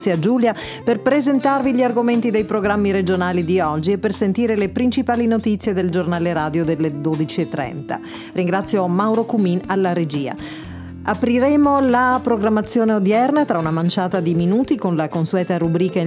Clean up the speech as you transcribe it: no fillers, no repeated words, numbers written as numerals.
a Giulia per presentarvi gli argomenti dei programmi regionali di oggi e per sentire le principali notizie del giornale radio delle 12:30. Ringrazio Mauro Cumin alla regia. Apriremo la programmazione odierna tra una manciata di minuti con la consueta rubrica